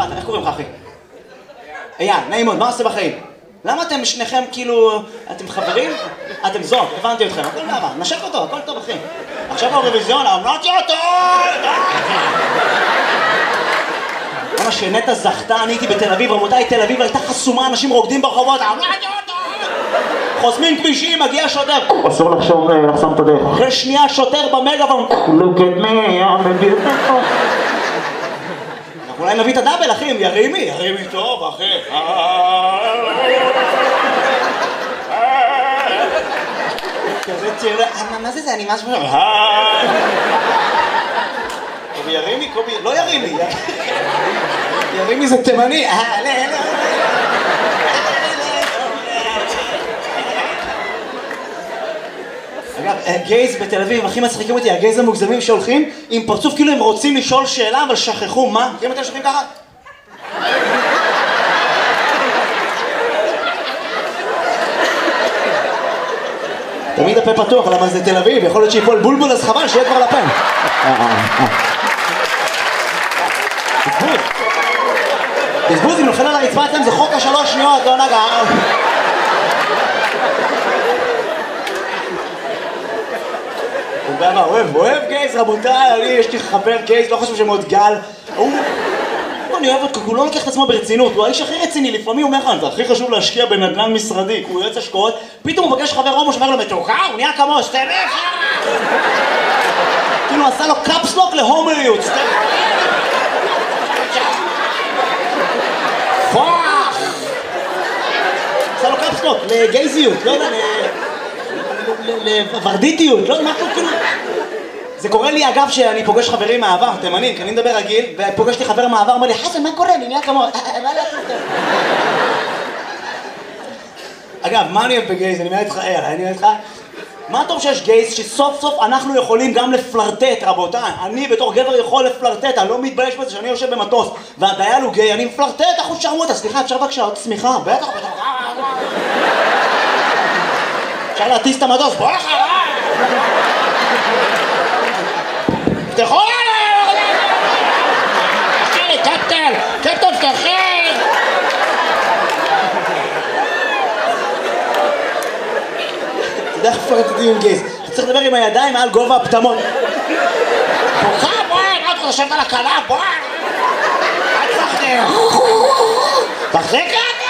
מה אתה, איך קוראים לך אחי? אייל, נעים מאוד, מה עושה בחיים? למה אתם שניכם כאילו, אתם חברים? אתם זוג, הבנתי אתכם, הכל מעבר, נשק אותו, הכל טוב אחי. עכשיו האירוויזיון, אמרתי אותו! למה שנטע זכתה, אני הייתי בתל אביב, רבותיי, תל אביב הייתה חסומה, אנשים רוקדים ברחובות, אמרתי אותו! חוסמים כבישים, מגיע שוטר. אסור לחסום את הדרך. אחרי שנייה שוטר במגאפון. Look at me, I'm a beautiful. אנחנו אולי נביא את הדאבל, אחי, ירימי טוב, אחי. כזה תראה, מה זה, אני משהו... קובי ירימי, קובי... לא ירימי. ירימי זה תימני. אגב, גייז בתל אביב, הכי מצחיקים אותי, הגייז המוגזמים שהולכים עם פרצוף כאילו הם רוצים לשאול שאלה, אבל שכחו, מה? אם אתם שכחים ככה? תמיד הפה פתוח, למה זה תל אביב, יכול להיות שיפול בולבול, אז חבל שיהיה כבר לפה. בזבוז, אם נופל על הרצפה אצלם זה חוק השלוש שניות, לא נגע. אוהב גייז, רבותיי, יש לי חבר גייז, לא חושב שמאוד גל. אני אוהב אותו, הוא לא לוקח את עצמו ברצינות, הוא האיש הכי רציני, לפעמים הוא אומר לך, זה הכי חשוב להשקיע בנדל"ן משרדי, הוא יועץ השקעות, פתאום הוא פגש חבר הומו שאומר לו, מתוקה, הוא נהיה כמו סטרף. כאילו עשה לו קאפסלוק להומואיות, פוח! עשה לו קאפסלוק לגייזיות, לא יודע, לוורדיטיות, לא יודע, משהו כאילו... זה קורה לי אגב שאני פוגש חברים מהעבר, תימנים, כי אני מדבר רגיל, ופוגש לי חבר מהעבר, אומר לי, חסן, מה קורה? אני נהיה כמו... מה לעשות? אגב, מה אני אוהב בגייז? אני אומר איתך, אני אומר איתך, מה טוב שיש גייז שסוף סוף אנחנו יכולים גם לפלרטט, רבותיי. אני בתור גבר יכול לפלרטט, אני לא מתבייש בזה שאני יושב במטוס, והדייל הוא גיי, אני מפלרטט, אחוז שרמוטה, סליחה, אפשר בבקשה עוד צמיחה? בטח. אפשר להטיס את המטוס, בוא אחריי! תפתחו לנו! קפטן, פתחי! אתה יודע איך פרטטים עם גייז, אתה צריך לדבר עם הידיים מעל גובה הפטמות. בוכה, בואי, מה אתה חושבת על הקלה, בואי! אל תחזיק את!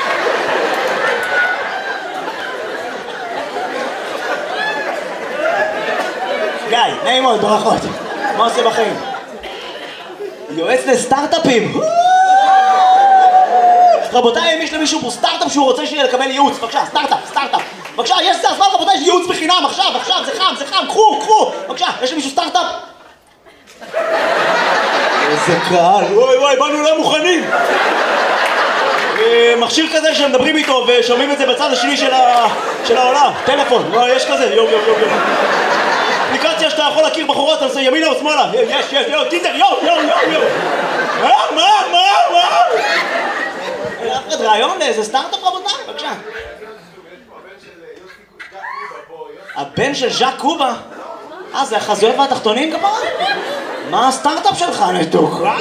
גיא, נעים מאוד, ברכות. מה עושה בחיים? יועץ לסטארט-אפים. רבותיי, אם יש למישהו פה סטארט-אפ שהוא רוצה שיהיה לקבל ייעוץ, בבקשה, סטארט-אפ. בבקשה, יש סטארט-אפ, רבותיי, יש ייעוץ בחינם, עכשיו, זה חם, קחו. בבקשה, יש למישהו סטארט-אפ? איזה קהל, וואי, באנו לא מוכנים. מכשיר כזה שמדברים איתו ושומעים את זה בצד השני של העולם, טלפון, יש כזה, יום. אפליקציה שאתה יכול להכיר בחורות, אתה עושה ימינה או שמאלה, יש, טינדר, יום. מה? אף אחד רעיון לאיזה סטארט-אפ רבותיי, בבקשה. הבן של ז'אק קובה? זה החזויות והתחתונים כפרה? מה הסטארט-אפ שלך, נתוקה?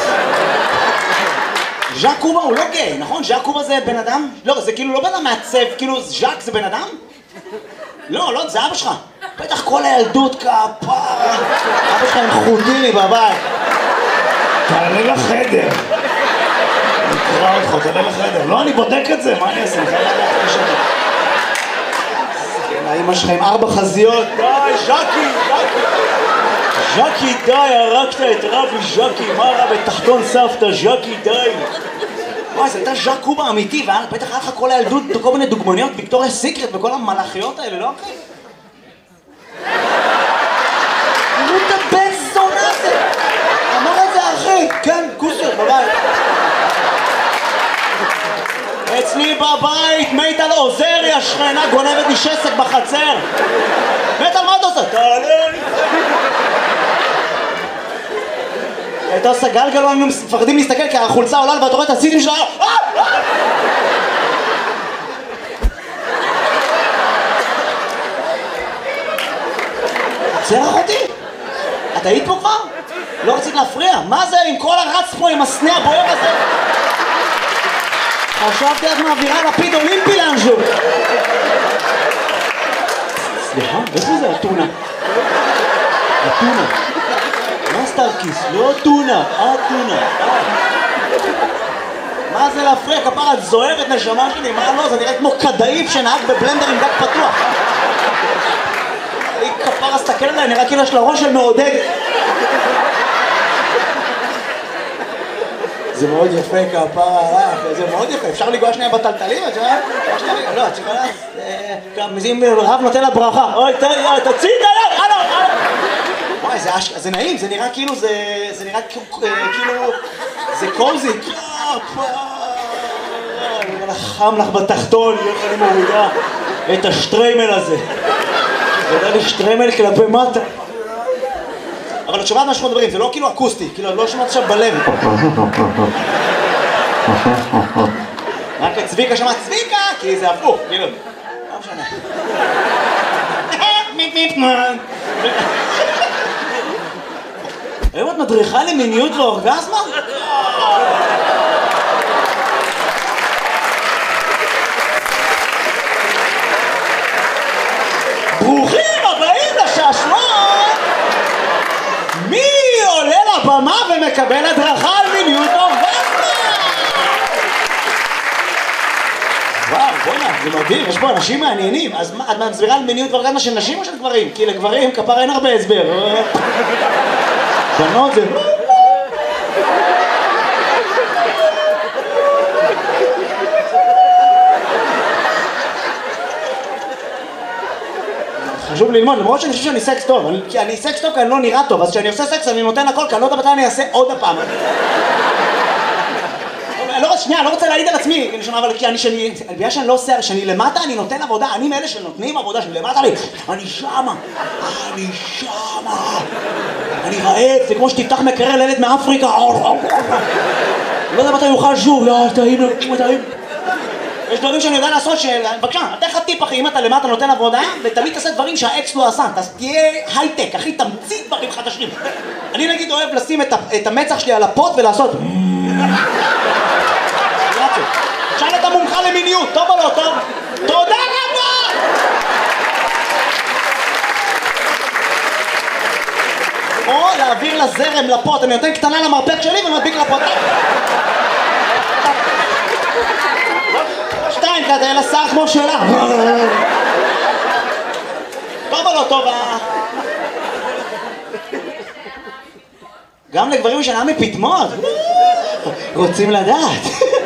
ז'אק קובה הוא לא גיי, נכון? ז'אק קובה זה בן אדם? לא, זה כאילו לא בן אדם מעצב, כאילו ז'אק זה בן אדם? לא, זה אבא שלך. בטח כל הילדות כפרה. אבא שלך עם חוטיני בבית. תעלה לחדר. נקרא אותך, תעלה לחדר. לא, אני בודק את זה, מה אני אעשה? האמא שלך עם 4 חזיות. די, ז'קי, די, הרגת את רבי ז'קי. מה רע בתחתון סבתא, ז'קי, די. וואי, זה הייתה ז'אק קובה אמיתי, ובטח היה לך כל הילדות, כל מיני דוגמניות, ויקטוריה סיקרט וכל המלאכיות האלה, לא אחי? תראו את הבן זונה הזה! אמר את זה אחי, כן, כוסר, בבית. אצלי בבית, מיטל עוזרי, השכנה גונבת לי שסק בחצר. מיטל, מה אתה עושה? תעלה לי. הייתה עושה גלגל, לא היינו מפחדים להסתכל כי החולצה עולה ואתה רואה את הסיטים שלה. עצר אחותי? את היית פה כבר? לא רצית להפריע? מה זה עם כל הרץ פה עם הסנה הבוער הזה? חשבתי את מעבירה לפיד אולימפי לאנשהו. סליחה, איפה זה הטונה? הטונה. מה סטארקיס? לא טונה, הטונה. מה זה להפריע? כפרה, את זוהרת נשמה שלי, מה לא? זה נראה כמו כדאיף שנהג בבלנדר עם דק פתוח. היא כפרה, סתכל עליי, נראה כאילו יש לה ראש של מעודד. זה מאוד יפה כפרה, זה מאוד יפה, אפשר לגוע שנייה בטלטלים, את יודעת? לא, את יכולה, מזים רב נותן לה ברכה, אוי, תוציא את היד, הלו. וואי, זה נעים, זה נראה כאילו, זה נראה כאילו, זה קוזי. חם לך בתחתון, אני מורידה את השטריימל הזה. זה יודע לי שטריימל כלפי מטה. אבל את שומעת מה שאנחנו מדברים, זה לא כאילו אקוסטי, כאילו לא שומעת עכשיו בלב. רק את צביקה שמעת צביקה, כי זה הפוך, כאילו. לא משנה. היום את מדריכה למיניות ואורגזמה? ברוכים הבאים לשעשועון! מי עולה לבמה ומקבל הדרכה על מיניות ואורגזמה? וואו, בוא'נה, זה מדהים, יש פה אנשים מעניינים. אז את מסבירה על מיניות ואורגזמה של נשים או של גברים? כי לגברים כפרה אין הרבה הסבר. בנות זה... חשוב ללמוד, למרות שאני חושב שאני סקס טוב, כי אני סקס טוב כי אני לא נראה טוב, אז כשאני עושה סקס אני נותן הכל, כי אני לא יודע מתי אני אעשה עוד הפעם. שנייה, אני לא רוצה להעיד על עצמי, אבל בגלל שאני לא עושה, שאני למטה אני נותן עבודה, אני מאלה שנותנים עבודה, שאני למטה לי, אני שמה, אני רעב, זה כמו שתפתח מקרר לילד מאפריקה, לא יודע מתי יוכל שוב, לא, טעים. יש דברים שאני יודע לעשות בבקשה, אתה איך הטיפ אחי, אם אתה למטה נותן עבודה ותמיד תעשה דברים שהאקס לא עשה, תהיה הייטק, אחי, תמציא דברים חדשים. אני נגיד אוהב לשים את המצח שלי על הפוט ולעשות שאל את המומחה למיניות, טוב או לא טוב? תודה רבה! או להעביר לזרם לפוט, אני נותן קטנה למרפק שלי ומדביק לפוט. שתיים כזה, אלא שר כמו שלה. טוב או לא טוב? גם לגברים שלה מפטמות. רוצים לדעת.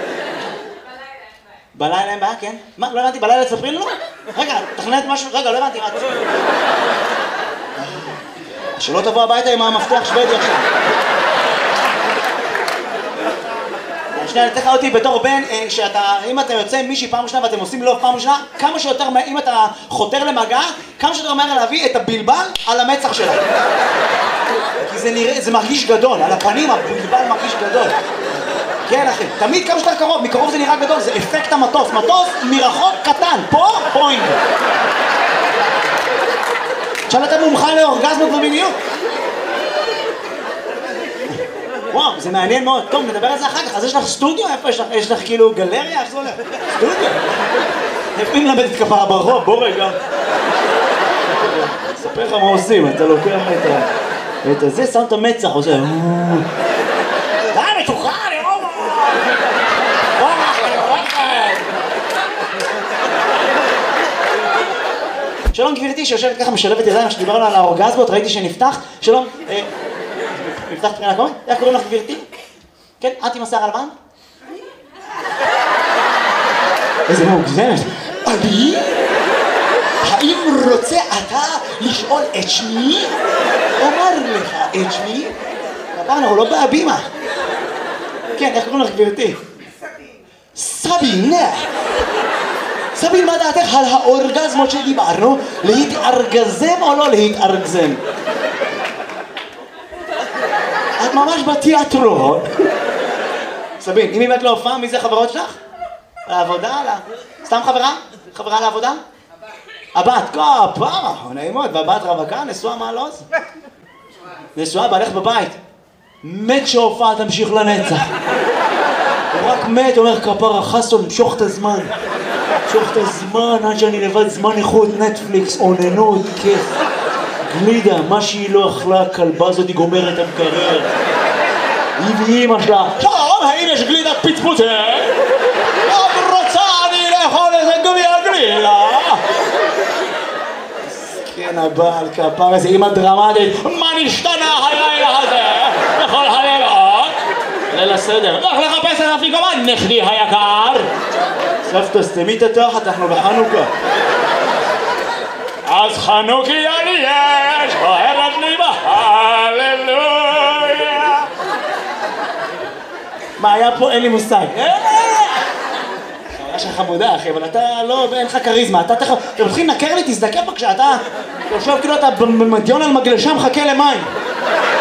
בלילה אין בעיה, כן? מה? לא הבנתי, בלילה תספרי לנו? רגע, תכנת משהו, רגע, לא הבנתי, מה? שלא תבוא הביתה עם המפתח שוודי עכשיו. שנייה, אני אתן לך אותי בתור בן, אם אתה יוצא עם מישהי פעם ראשונה ואתם עושים לו פעם ראשונה, כמה שיותר, אם אתה חותר למגע, כמה שיותר מהר להביא את הבלבל על המצח שלה. כי זה נראה, זה מרגיש גדול, על הפנים הבלבל מרגיש גדול. כן אחי, תמיד כמה שיותר קרוב, מקרוב זה נראה גדול, זה אפקט המטוס, מטוס מרחוק קטן, פה פוינט. עכשיו אתה מומחה לאורגזמות ומיניות. וואו, זה מעניין מאוד. טוב, נדבר על זה אחר כך. אז יש לך סטודיו? איפה יש לך? יש לך כאילו גלריה? איך זה הולך? סטודיו? איפה אם למדת כפרה ברחוב? בוא רגע. אספר לך מה עושים, אתה לוקח את הזה, שם את המצח, עושה... די, מתוכה, אני רואה! שלום גבירתי שיושבת ככה משלבת ידיים שדיברנו על האורגזמות, ראיתי שנפתח. שלום, נפתח פרינה קומית? איך קוראים לך גבירתי? כן, את עם השיער הלבן? איזה מוגזמת. אני? האם רוצה אתה לשאול את שמי? אומר לך את שמי? הפעם אנחנו לא בהבימה. כן, איך קוראים לך גבירתי? סבין. סבין, מה דעתך על האורגזמות שדיברנו? להתארגזם או לא להתארגזם? את ממש בתיאטרון. סבין, אם באמת לא הופעה, מי זה חברות שלך? לעבודה? סתם חברה? חברה לעבודה? הבת, כפרה, נעימות, והבת רווקה, נשואה מה לא? נשואה, בעלך בבית. מת שההופעה תמשיך לנצח. הוא רק מת, אומר כפרה חסון, משוך את הזמן. משוך את הזמן עד שאני לבד, זמן איכות, נטפליקס, אוננות, כיף. גלידה, מה שהיא לא אכלה, הכלבה הזאת היא גומרת את המקרר. היא ואימא שלה, שלום, האם יש גלידת פצפוצה? עוד רוצה אני לאכול איזה גביע גלידה. מסכן הבעל כפר, איזה אימא דרמטית. מה נשתנה הלילה הזה? בכל הלילות? ליל הסדר. לך לחפש את אפיקומן, נכדי היקר. סבתא, סתמי את התחת, אנחנו בחנוכה. אז חנוכיה לי יש, בוערת לי בהללויה. מה היה פה? אין לי מושג. חוויה שלך חמודה אחי, אבל אתה לא, אין לך כריזמה, אתה מתחיל לנקר לי, תזדקר בבקשה, אתה יושב כאילו אתה במדיון על מגלשה מחכה למים.